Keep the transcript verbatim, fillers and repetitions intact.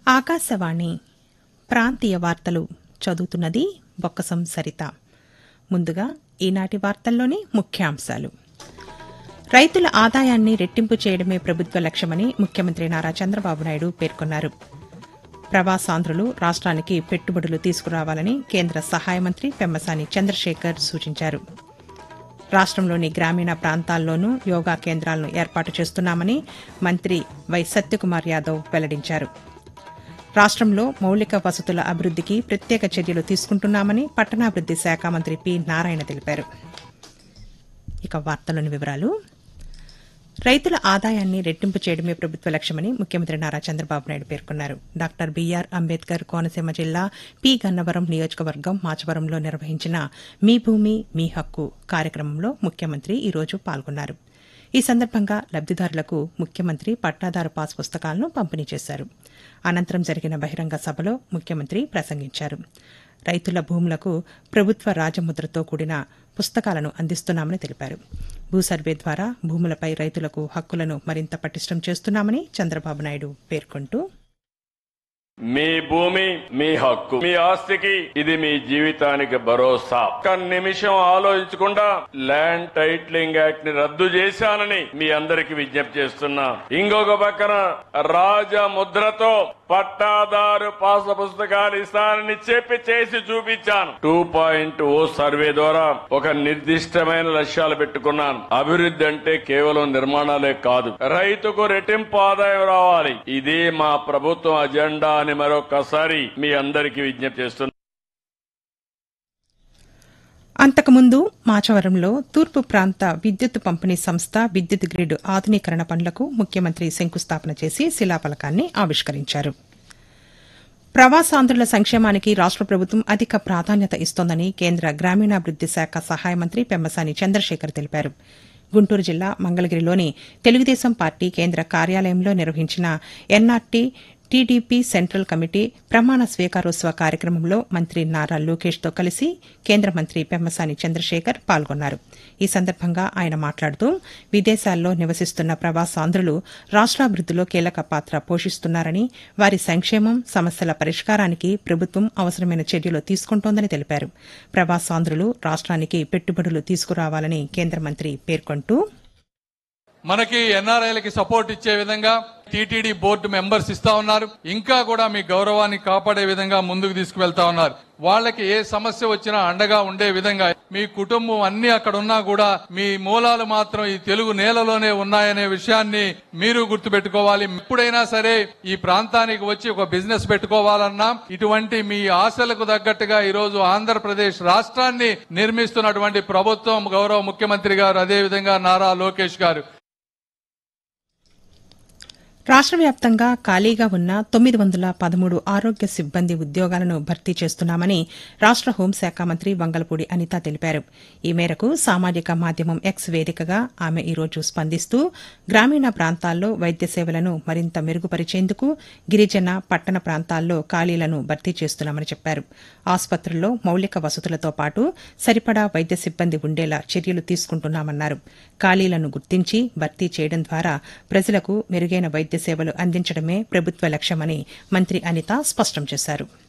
ఆకాశవాణి ప్రాంతీయ వార్తలు చదువుతున్నది బొక్కసం సరిత. ముందుగా ఈనాటి వార్తల్లోని ముఖ్యాంశాలు. రైతుల ఆదాయాన్ని రెట్టింపు చేయడమే ప్రభుత్వ లక్ష్యమని ముఖ్యమంత్రి నారా చంద్రబాబు నాయుడు పేర్కొన్నారు. ప్రవాసాంధ్రులు రాష్ట్రానికి పెట్టుబడులు తీసుకురావాలని కేంద్ర సహాయ మంత్రి పెమ్మసాని చంద్రశేఖర్ సూచించారు. రాష్ట్రంలోని గ్రామీణ ప్రాంతాల్లోనూ యోగా కేంద్రాలను ఏర్పాటు చేస్తున్నామని మంత్రి వై సత్యకుమార్ యాదవ్ వెల్లడించారు. రాష్ట్రంలో మౌలిక వసతుల అభివృద్దికి ప్రత్యేక చర్యలు తీసుకుంటున్నామని పట్టణాభివృద్ది శాఖ మంత్రి పి నారాయణ తెలిపారు. ఇక వార్తలోని వివరాలు. రైతుల ఆదాయాన్ని రెట్టింపు చేయడమే ప్రభుత్వ లక్ష్యమని ముఖ్యమంత్రి నారా చంద్రబాబు నాయుడు పేర్కొన్నారు. డాక్టర్ బీఆర్ అంబేద్కర్ కోనసీమ జిల్లా పి గన్నవరం నియోజకవర్గం మాచవరంలో నిర్వహించిన మీ భూమి మీ హక్కు కార్యక్రమంలో ముఖ్యమంత్రి ఈరోజు పాల్గొన్నారు. ఈ సందర్భంగా లబ్దిదారులకు ముఖ్యమంత్రి పట్టాదారు పాస్ పుస్తకాలను పంపిణీ చేశారు. అనంతరం జరిగిన బహిరంగ సభలో ముఖ్యమంత్రి ప్రసంగించారు. రైతుల భూములకు ప్రభుత్వ రాజముద్రతో కూడిన పుస్తకాలను అందిస్తున్నామని తెలిపారు. భూ సర్వే ద్వారా భూములపై రైతులకు హక్కులను మరింత పటిష్టం చేస్తున్నామని చంద్రబాబు నాయుడు పేర్కొంటూ, మీ భూమి మీ హక్కు, మీ ఆస్తికి ఇది మీ జీవితానికి భరోసా. ఒక్క నిమిషం ఆలోచించకుండా ల్యాండ్ టైటిలింగ్ యాక్ట్ ని రద్దు చేశానని మీ అందరికి విజ్ఞప్తి చేస్తున్నా. ఇంకొక పక్కన రాజముద్రతో పట్టాదారు పాస పుస్తకాలు ఇస్తానని చెప్పి చేసి చూపించాను. టూ పాయింట్ ఓ సర్వే ద్వారా ఒక నిర్దిష్టమైన లక్ష్యాలు పెట్టుకున్నాను. అభివృద్ధి అంటే కేవలం నిర్మాణాలే కాదు, రైతుకు రెట్టింపు ఆదాయం రావాలి. ఇదే మా ప్రభుత్వం అజెండా అని మరొకసారి మీ అందరికీ విజ్ఞప్తి చేస్తున్నా. అంతకుముందు మాచవరంలో తూర్పు ప్రాంత విద్యుత్ పంపిణీ సంస్థ విద్యుత్ గ్రిడ్ ఆధునీకరణ పనులకు ముఖ్యమంత్రి శంకుస్థాపన చేసి శిలాఫలకాన్ని ఆవిష్కరించారు. ప్రవాసాంధ్రుల సంక్షేమానికి రాష్ట ప్రభుత్వం అధిక ప్రాధాన్యత ఇస్తోందని కేంద్ర గ్రామీణాభివృద్ది శాఖ సహాయ మంత్రి పెమ్మసాని చంద్రశేఖర్ తెలిపారు. గుంటూరు జిల్లా మంగళగిరిలోని తెలుగుదేశం పార్టీ కేంద్ర కార్యాలయంలో నిర్వహించిన ఎన్ఆర్టీ టీడీపీ సెంట్రల్ కమిటీ ప్రమాణ స్వీకారోత్సవ కార్యక్రమంలో మంత్రి నారా లోకేష్తో కలిసి కేంద్ర మంత్రి పెమ్మసాని చంద్రశేఖర్ పాల్గొన్నారు. ఈ సందర్భంగా ఆయన మాట్లాడుతూ, విదేశాల్లో నివసిస్తున్న ప్రవాసాంధ్రులు రాష్ట్రాభివృద్దిలో కీలక పాత్ర పోషిస్తున్నారని, వారి సంక్షేమం సమస్యల పరిష్కారానికి ప్రభుత్వం అవసరమైన చర్యలు తీసుకుంటోందని తెలిపారు. ప్రవాసాంధ్రులు రాష్ట్రానికి పెట్టుబడులు తీసుకురావాలని కేంద్ర మంత్రి పేర్కొంటూ, మనకి ఎన్ఆర్ఐలకి సపోర్ట్ ఇచ్చే విధంగా టీటీడీ బోర్డు మెంబర్స్ ఇస్తా ఉన్నారు. ఇంకా కూడా మీ గౌరవాన్ని కాపాడే విధంగా ముందుకు తీసుకువెళ్తా ఉన్నారు. వాళ్ళకి ఏ సమస్య వచ్చినా అండగా ఉండే విధంగా. మీ కుటుంబం అన్ని అక్కడ ఉన్నా కూడా మీ మూలాలు మాత్రం ఈ తెలుగు నేలలోనే ఉన్నాయనే విషయాన్ని మీరు గుర్తుపెట్టుకోవాలి. ఎప్పుడైనా సరే ఈ ప్రాంతానికి వచ్చి ఒక బిజినెస్ పెట్టుకోవాలన్నా ఇటువంటి మీ ఆశలకు తగ్గట్టుగా ఈ రోజు ఆంధ్రప్రదేశ్ రాష్ట్రాన్ని నిర్మిస్తున్నటువంటి ప్రభుత్వం, గౌరవ ముఖ్యమంత్రి గారు, అదే విధంగా నారా లోకేష్ గారు. రాష్ట్ర వ్యాప్తంగా ఖాళీగా ఉన్న తొమ్మిది వందల పదమూడు ఆరోగ్య సిబ్బంది ఉద్యోగాలను భర్తీ చేస్తున్నామని రాష్ట్ర హోంశాఖ మంత్రి వంగలపూడి అనిత తెలిపారు. ఈ మేరకు సామాజిక మాధ్యమం ఎక్స్ వేదికగా ఆమె ఈరోజు స్పందిస్తూ, గ్రామీణ ప్రాంతాల్లో వైద్య సేవలను మరింత మెరుగుపరిచేందుకు గిరిజన, పట్టణ ప్రాంతాల్లో ఖాళీలను భర్తీ చేస్తున్నామని చెప్పారు. ఆసుపత్రుల్లో మౌలిక వసతులతో పాటు సరిపడా వైద్య సిబ్బంది ఉండేలా చర్యలు తీసుకుంటున్నామన్నారు. ఖాళీలను గుర్తించి భర్తీ చేయడం ద్వారా ప్రజలకు మెరుగైన వైద్య సేవలు అందించడమే ప్రభుత్వ లక్ష్యమని మంత్రి అనిత స్పష్టం చేశారు.